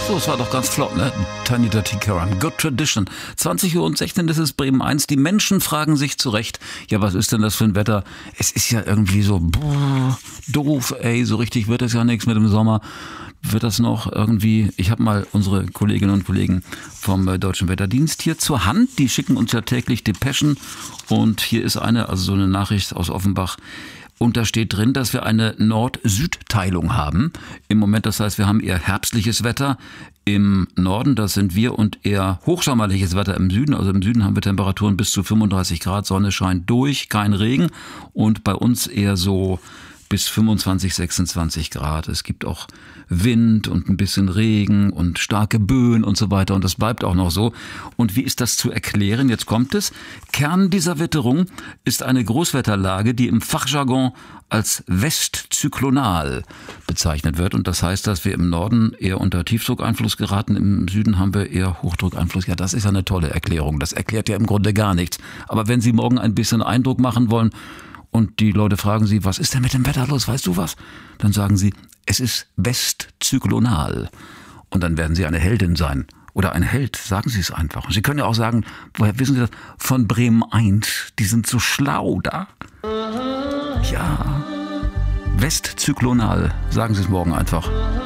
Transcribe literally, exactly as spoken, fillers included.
So, es war doch ganz flott, ne? Tiny Dirty Karen, Good Tradition. zwanzig Uhr und sechzehn, das ist Bremen eins. Die Menschen fragen sich zu Recht, ja, was ist denn das für ein Wetter? Es ist ja irgendwie so boah, doof, ey, so richtig wird es ja nichts mit dem Sommer. Wird das noch irgendwie, ich habe mal unsere Kolleginnen und Kollegen vom äh, Deutschen Wetterdienst hier zur Hand, die schicken uns ja täglich Depeschen und hier ist eine, also so eine Nachricht aus Offenbach. Und da steht drin, dass wir eine Nord-Süd-Teilung haben. Im Moment, das heißt, wir haben eher herbstliches Wetter im Norden, das sind wir, und eher hochsommerliches Wetter im Süden. Also im Süden haben wir Temperaturen bis zu fünfunddreißig Grad, Sonne scheint durch, kein Regen. Und bei uns eher so bis fünfundzwanzig, sechsundzwanzig Grad. Es gibt auch Wind und ein bisschen Regen und starke Böen und so weiter. Und das bleibt auch noch so. Und wie ist das zu erklären? Jetzt kommt es. Kern dieser Witterung ist eine Großwetterlage, die im Fachjargon als westzyklonal bezeichnet wird. Und das heißt, dass wir im Norden eher unter Tiefdruckeinfluss geraten. Im Süden haben wir eher Hochdruckeinfluss. Ja, das ist eine tolle Erklärung. Das erklärt ja im Grunde gar nichts. Aber wenn Sie morgen ein bisschen Eindruck machen wollen, und die Leute fragen Sie, was ist denn mit dem Wetter los, weißt du was? Dann sagen Sie, es ist westzyklonal. Und dann werden Sie eine Heldin sein. Oder ein Held, sagen Sie es einfach. Und Sie können ja auch sagen, woher wissen Sie das? Von Bremen eins, die sind so schlau da. Ja, westzyklonal, sagen Sie es morgen einfach.